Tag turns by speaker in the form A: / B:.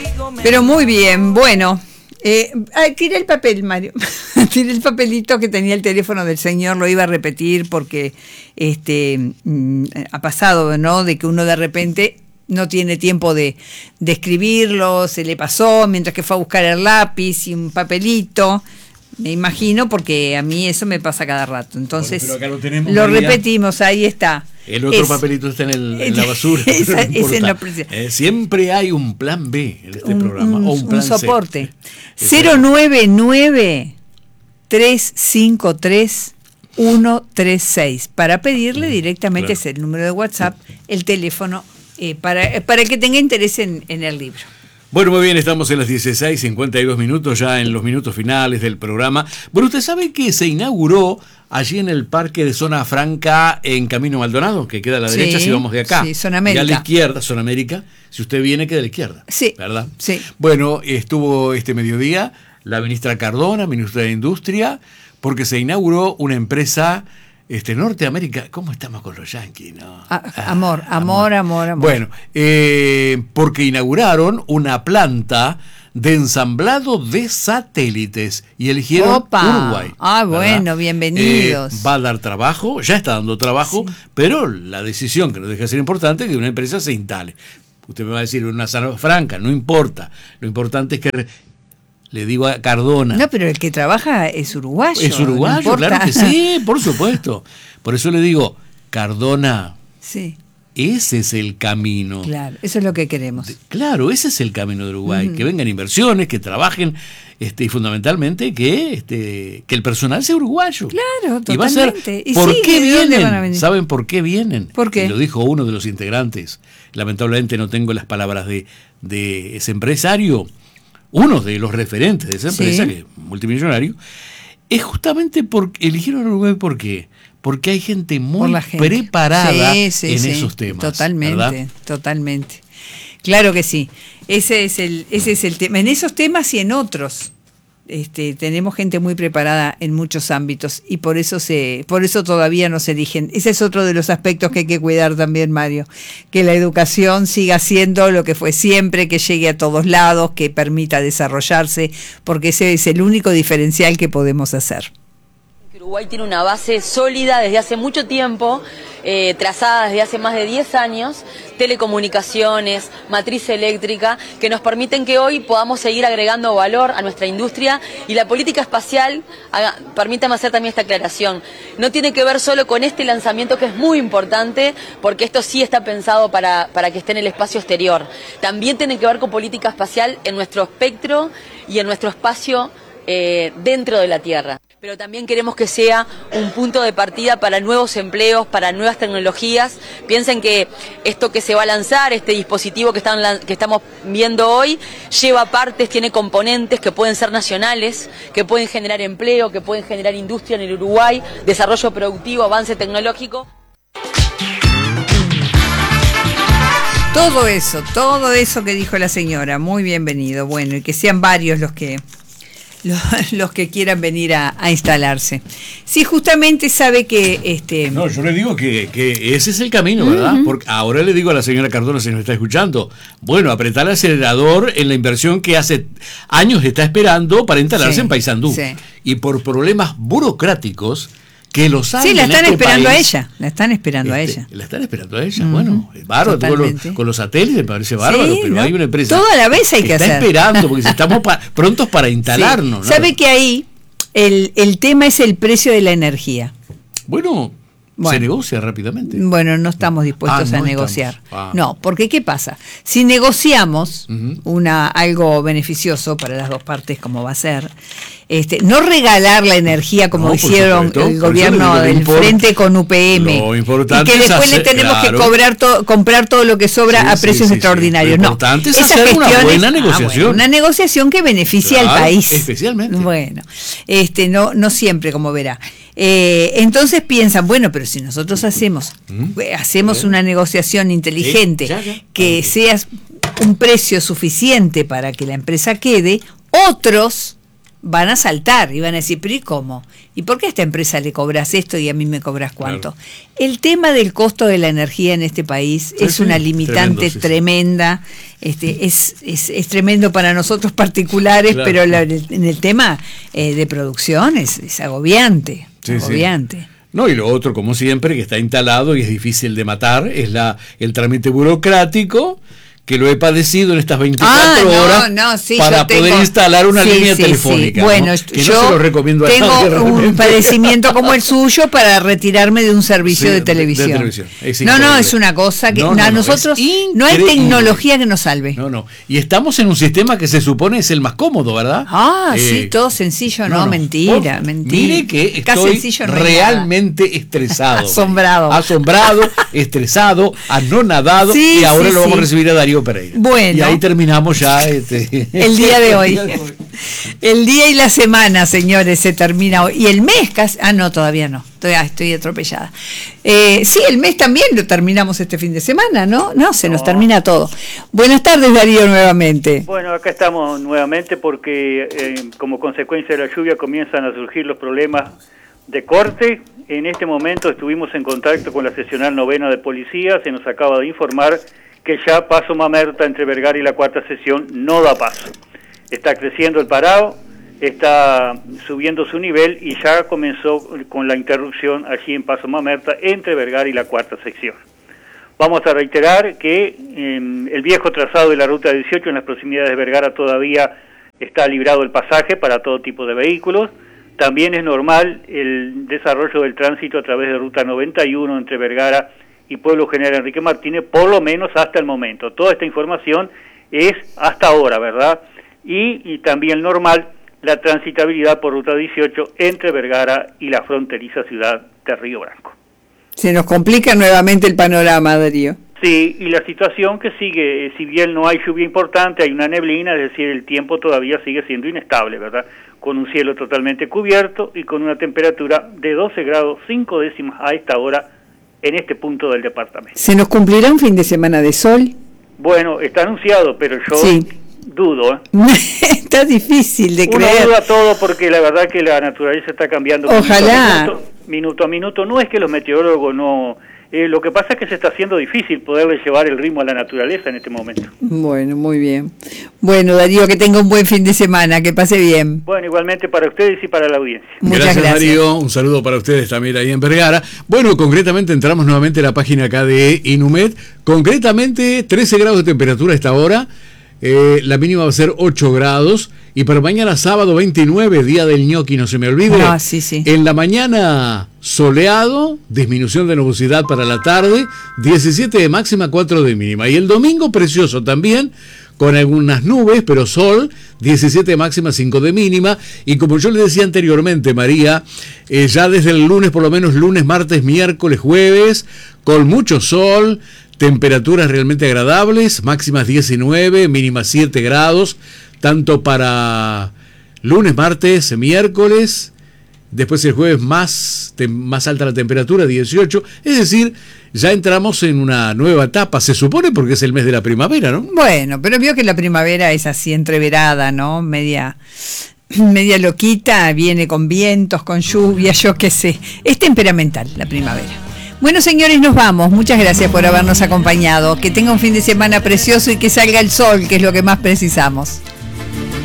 A: Pero muy bien, bueno. Tiré el papel, Mario. Tiré el papelito que tenía el teléfono del señor, lo iba a repetir porque ha pasado, ¿no? De que uno de repente no tiene tiempo de escribirlo, se le pasó mientras que fue a buscar el lápiz y un papelito. Me imagino, porque a mí eso me pasa cada rato. Entonces,
B: bueno, pero acá lo tenemos,
A: lo
B: María.
A: Repetimos, ahí está.
B: El otro papelito está en la basura.
A: Ese no
B: siempre hay un plan B en este programa. O un plan
A: soporte.
B: C.
A: 099-353-136. Para pedirle directamente,
B: claro.
A: Es el número de WhatsApp, el teléfono, para que tenga interés en el libro.
B: Bueno, muy bien, estamos en las 16:52 minutos, ya en los minutos finales del programa. Bueno, usted sabe que se inauguró allí en el parque de Zona Franca, en Camino Maldonado, que queda a la derecha si vamos de acá.
A: Sí, Zona América.
B: Y a la izquierda, Zona América, si usted viene, queda a la izquierda.
A: Sí.
B: ¿Verdad?
A: Sí.
B: Bueno, estuvo este mediodía la ministra Cardona, ministra de Industria, porque se inauguró una empresa Norteamérica. ¿Cómo estamos con los yanquis, no?
A: Amor.
B: Bueno, porque inauguraron una planta de ensamblado de satélites y eligieron Uruguay.
A: Bueno, bienvenidos.
B: Va a dar trabajo, ya está dando trabajo, sí. Pero la decisión, que no deja de ser importante, es que una empresa se instale. Usted me va a decir, una Zona Franca, no importa. Lo importante es que... Le digo a Cardona.
A: No, pero el que trabaja es uruguayo.
B: Es uruguayo,
A: no
B: claro que sí, por supuesto. Por eso le digo, Cardona,
A: sí.
B: Ese es el camino.
A: Claro, eso es lo que queremos.
B: Claro, ese es el camino de Uruguay. Que vengan inversiones, que trabajen, y fundamentalmente que el personal sea uruguayo.
A: Claro, totalmente.
B: Y va a ser, ¿por qué vienen? ¿Saben por qué vienen?
A: ¿Por qué?
B: Y lo dijo uno de los integrantes. Lamentablemente no tengo las palabras de ese empresario. Uno de los referentes de esa empresa, que es multimillonario, es justamente porque eligieron Uruguay. ¿Por qué? Porque hay gente muy preparada en esos temas.
A: Totalmente,
B: ¿verdad?
A: Totalmente. Claro que sí. Ese es el tema. En esos temas y en otros. Tenemos gente muy preparada en muchos ámbitos y por eso todavía no se eligen. Ese es otro de los aspectos que hay que cuidar también, Mario, que la educación siga siendo lo que fue siempre, que llegue a todos lados, que permita desarrollarse, porque ese es el único diferencial que podemos hacer.
C: Uruguay tiene una base sólida desde hace mucho tiempo, trazada desde hace más de 10 años, telecomunicaciones, matriz eléctrica, que nos permiten que hoy podamos seguir agregando valor a nuestra industria y la política espacial, permítame hacer también esta aclaración, no tiene que ver solo con este lanzamiento que es muy importante, porque esto sí está pensado para que esté en el espacio exterior, también tiene que ver con política espacial en nuestro espectro y en nuestro espacio dentro de la Tierra. Pero también queremos que sea un punto de partida para nuevos empleos, para nuevas tecnologías. Piensen que esto que se va a lanzar, este dispositivo que estamos viendo hoy, lleva partes, tiene componentes que pueden ser nacionales, que pueden generar empleo, que pueden generar industria en el Uruguay, desarrollo productivo, avance tecnológico.
A: Todo eso que dijo la señora, muy bienvenido. Bueno, y que sean varios los que quieran venir a instalarse. Sí, justamente sabe que...
B: No, yo le digo que ese es el camino, ¿verdad? Porque ahora le digo a la señora Cardona, si nos está escuchando, bueno, apretar el acelerador en la inversión que hace años está esperando para instalarse en Paysandú. Sí. Y por problemas burocráticos que los hay.
A: Sí, la están esperando a ella. La están esperando a ella.
B: La están esperando a ella. Bueno, es bárbaro. Con los satélites me parece bárbaro, pero
A: ¿no?
B: Hay una empresa.
A: Toda la vez hay que hacer.
B: Está esperando, porque estamos prontos para instalarnos.
A: Sí. ¿No? ¿Sabe que ahí el tema es el precio de la energía?
B: Bueno, se negocia rápidamente.
A: Bueno, no estamos dispuestos a negociar. No, porque ¿qué pasa? Si negociamos algo beneficioso para las dos partes, como va a ser, no regalar la energía como hicieron el gobierno del Frente con UPM, y que después le tenemos que comprar todo lo que sobra a precios extraordinarios.
B: Lo importante es hacer una buena negociación.
A: Una negociación que beneficie al país.
B: Especialmente.
A: Bueno, no siempre, como verá. Entonces piensan, bueno, pero si nosotros hacemos una negociación inteligente, que sea un precio suficiente para que la empresa quede, otros van a saltar y van a decir, pero ¿y cómo? ¿Y por qué a esta empresa le cobras esto y a mí me cobras cuánto? Claro. El tema del costo de la energía en este país es una limitante tremenda. Es tremendo para nosotros particulares, claro, pero en el tema de producción es agobiante. Agobiante.
B: Sí. No, y lo otro, como siempre, que está instalado y es difícil de matar, es el trámite burocrático, que lo he padecido en estas 24 horas para poder instalar una línea telefónica.
A: Sí. Bueno,
B: ¿no? Que yo no se lo recomiendo a nadie.
A: Tengo un padecimiento como el suyo para retirarme de un servicio de televisión. De televisión. Es una cosa que a nosotros no hay tecnología que nos salve.
B: No. Y estamos en un sistema que se supone es el más cómodo, ¿verdad?
A: Sí, todo sencillo, mentira.
B: Mire que estoy realmente estresado. Asombrado, estresado, anonadado, y ahora lo vamos a recibir a Darío Pereira.
A: Bueno.
B: Y ahí terminamos ya
A: el día de hoy. El día y la semana, señores, se termina hoy. Y el mes casi... todavía no. Estoy atropellada. Sí, el mes también lo terminamos este fin de semana, ¿no? Se nos termina todo. Buenas tardes, Darío, nuevamente.
D: Bueno, acá estamos nuevamente porque como consecuencia de la lluvia comienzan a surgir los problemas de corte. En este momento estuvimos en contacto con la seccional 9ª de policía. Se nos acaba de informar que ya Paso Mamerta entre Vergara y la cuarta sección no da paso. Está creciendo el parado, está subiendo su nivel y ya comenzó con la interrupción allí en Paso Mamerta entre Vergara y la cuarta sección. Vamos a reiterar que el viejo trazado de la ruta 18 en las proximidades de Vergara todavía está librado el pasaje para todo tipo de vehículos. También es normal el desarrollo del tránsito a través de ruta 91 entre Vergara y Pueblo General Enrique Martínez, por lo menos hasta el momento. Toda esta información es hasta ahora, ¿verdad? Y también normal la transitabilidad por ruta 18 entre Vergara y la fronteriza ciudad de Río Branco.
A: Se nos complica nuevamente el panorama, Darío.
D: Sí, y la situación que sigue, si bien no hay lluvia importante, hay una neblina, es decir, el tiempo todavía sigue siendo inestable, ¿verdad? Con un cielo totalmente cubierto y con una temperatura de 12 grados 5 décimas a esta hora en este punto del departamento.
A: ¿Se nos cumplirá un fin de semana de sol?
D: Bueno, está anunciado, pero yo dudo.
A: Está difícil de creer.
D: Uno duda todo porque la verdad que la naturaleza está cambiando.
A: Ojalá.
D: Minuto a minuto. No es que los meteorólogos no... lo que pasa es que se está haciendo difícil poderle llevar el ritmo a la naturaleza en este momento.
A: Bueno, muy bien. Bueno, Darío, que tenga un buen fin de semana, que pase bien.
D: Bueno, igualmente para ustedes y para la audiencia.
B: Muchas gracias, Darío. Un saludo para ustedes también ahí en Vergara. Bueno, concretamente entramos nuevamente a la página acá de Inumet. Concretamente 13 grados de temperatura a esta hora. La mínima va a ser 8 grados. Y para mañana sábado 29, día del ñoqui, no se me olvide.
A: Sí.
B: En la mañana soleado, disminución de nubosidad para la tarde, 17 de máxima, 4 de mínima. Y el domingo precioso también, con algunas nubes, pero sol, 17 de máxima, 5 de mínima. Y como yo le decía anteriormente, María, ya desde el lunes, por lo menos lunes, martes, miércoles, jueves, con mucho sol, temperaturas realmente agradables, máximas 19, mínimas 7 grados, tanto para lunes, martes, miércoles, después el jueves más alta la temperatura, 18, es decir, ya entramos en una nueva etapa, se supone porque es el mes de la primavera, ¿no?
A: Bueno, pero vio que la primavera es así entreverada, ¿no? Media loquita, viene con vientos, con lluvia, yo qué sé, es temperamental la primavera. Bueno, señores, nos vamos. Muchas gracias por habernos acompañado. Que tenga un fin de semana precioso y que salga el sol, que es lo que más precisamos.